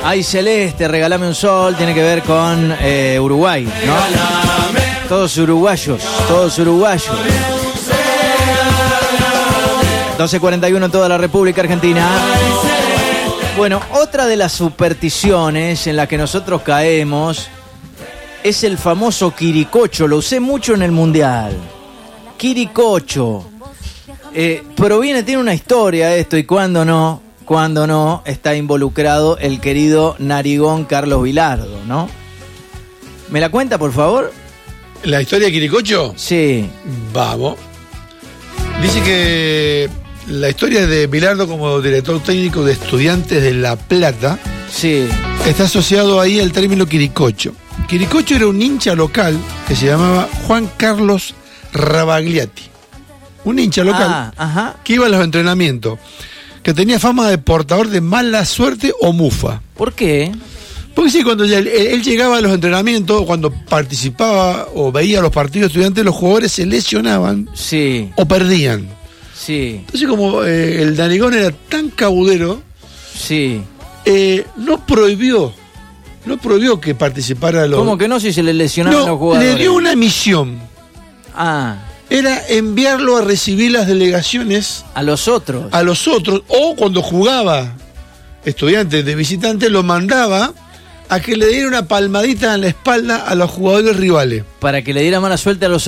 Ay, Celeste, Regálame un Sol, tiene que ver con Uruguay, ¿no? Todos uruguayos, todos uruguayos. 12:41 en toda la República Argentina. Bueno, otra de las supersticiones en las que nosotros caemos es el famoso quiricocho. Lo usé mucho en el Mundial. Quiricocho. Tiene una historia esto, y cuando no, está involucrado el querido narigón Carlos Vilardo, ¿no? ¿Me la cuenta, por favor? ¿La historia de Quiricocho? Sí. Vamos. Dice que la historia de Vilardo como director técnico de Estudiantes de La Plata, sí, está asociado ahí al término Quiricocho. Quiricocho era un hincha local que se llamaba Juan Carlos Rabagliati. Un hincha local que iba a los entrenamientos, que tenía fama de portador de mala suerte o mufa. ¿Por qué? Porque sí, cuando él llegaba a los entrenamientos, cuando participaba o veía los partidos estudiantes, los jugadores se lesionaban, sí, o perdían. Sí. Entonces, como el narigón era tan cabudero, sí, no prohibió que participara los... ¿Cómo que no, si se le lesionaban los No, jugadores? le dio una misión. Ah, Era enviarlo a recibir las delegaciones a los otros. O cuando jugaba Estudiantes de visitante, lo mandaba a que le diera una palmadita en la espalda a los jugadores rivales. Para que le diera mala suerte a los